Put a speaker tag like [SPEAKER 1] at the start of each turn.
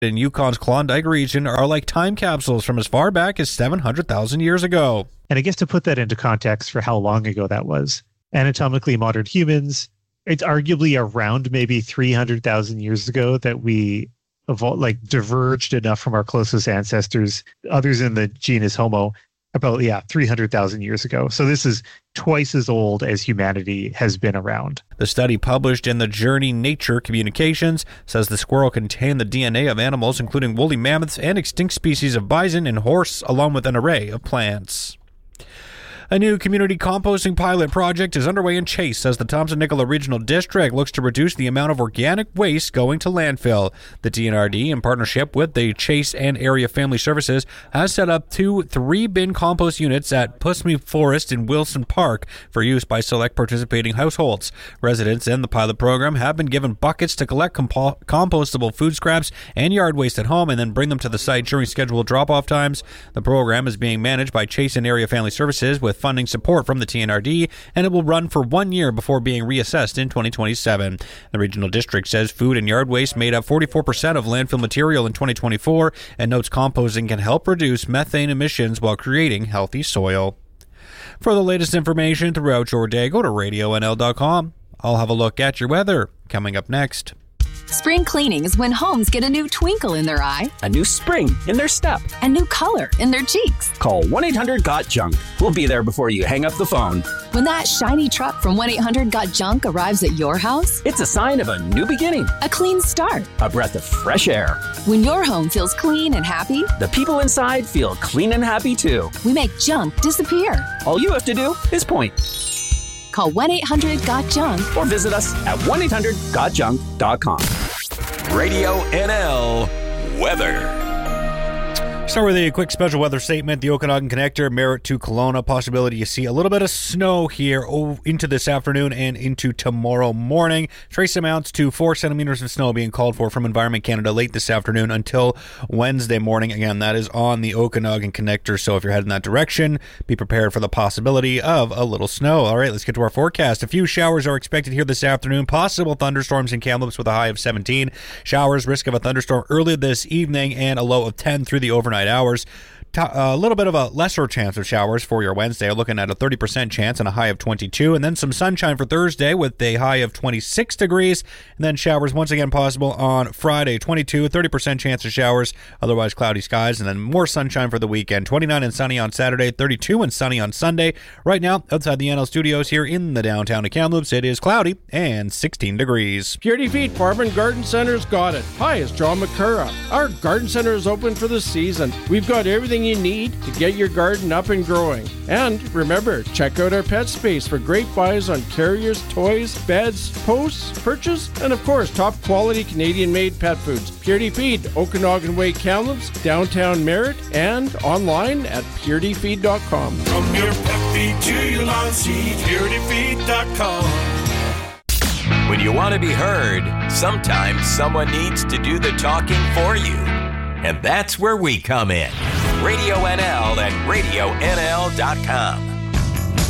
[SPEAKER 1] in Yukon's Klondike region are like time capsules from as far back as 700,000 years ago.
[SPEAKER 2] And I guess to put that into context for how long ago that was, anatomically modern humans, it's arguably around maybe 300,000 years ago that we diverged enough from our closest ancestors, others in the genus Homo, about 300,000 years ago. So this is twice as old as humanity has been around.
[SPEAKER 1] The study published in the journey Nature Communications says the squirrel contained the DNA of animals including woolly mammoths and extinct species of bison and horse, along with an array of plants. A new community composting pilot project is underway in Chase as the Thompson-Nicola Regional District looks to reduce the amount of organic waste going to landfill. The TNRD, in partnership with the Chase and Area Family Services, has set up 2 3-bin compost units at Pusme Forest in Wilson Park for use by select participating households. Residents in the pilot program have been given buckets to collect compostable food scraps and yard waste at home and then bring them to the site during scheduled drop-off times. The program is being managed by Chase and Area Family Services with funding support from the TNRD, and it will run for 1 year before being reassessed in 2027. The regional district says food and yard waste made up 44% of landfill material in 2024 and notes composting can help reduce methane emissions while creating healthy soil. For the latest information throughout your day, go to RadioNL.com. I'll have a look at your weather coming up next.
[SPEAKER 3] Spring cleaning is when homes get a new twinkle in their eye,
[SPEAKER 4] a new spring in their step,
[SPEAKER 3] a new color in their cheeks.
[SPEAKER 4] Call 1-800-GOT-JUNK. We'll be there before you hang up the phone.
[SPEAKER 3] When that shiny truck from 1-800-GOT-JUNK arrives at your house,
[SPEAKER 4] it's a sign of a new beginning,
[SPEAKER 3] a clean start,
[SPEAKER 4] a breath of fresh air.
[SPEAKER 3] When your home feels clean and happy,
[SPEAKER 4] the people inside feel clean and happy too.
[SPEAKER 3] We make junk disappear.
[SPEAKER 4] All you have to do is point.
[SPEAKER 3] Call 1-800-GOT-JUNK
[SPEAKER 4] or visit us at 1-800-GOTJUNK.com.
[SPEAKER 5] Radio NL Weather.
[SPEAKER 1] Start with a quick special weather statement. The Okanagan Connector, Merritt to Kelowna. Possibility you see a little bit of snow here into this afternoon and into tomorrow morning. Trace amounts to 4 centimeters of snow being called for from Environment Canada late this afternoon until Wednesday morning. Again, that is on the Okanagan Connector, so if you're heading that direction, be prepared for the possibility of a little snow. All right, let's get to our forecast. A few showers are expected here this afternoon. Possible thunderstorms in Kamloops with a high of 17. Showers, risk of a thunderstorm early this evening and a low of 10 through the overnight hours. A little bit of a lesser chance of showers for your Wednesday. We're looking at a 30% chance and a high of 22. And then some sunshine for Thursday with a high of 26 degrees. And then showers once again possible on Friday, 22, 30% chance of showers. Otherwise cloudy skies. And then more sunshine for the weekend. 29 and sunny on Saturday, 32 and sunny on Sunday. Right now, outside the NL Studios here in the downtown of Kamloops, it is cloudy and 16 degrees.
[SPEAKER 6] Purity Feet Farm and Garden Center's got it. Hi, it's John McCurra. Our garden center is open for the season. We've got everything you need to get your garden up and growing. And remember, check out our pet space for great buys on carriers, toys, beds, posts, perches, and of course, top quality Canadian-made pet foods. Purity Feed, Okanagan Way, Kamloops, downtown Merritt, and online at purityfeed.com.
[SPEAKER 7] From your pet feed to your lawn seed, purityfeed.com.
[SPEAKER 5] When you want to be heard, sometimes someone needs to do the talking for you. And that's where we come in. Radio NL and RadioNL.com.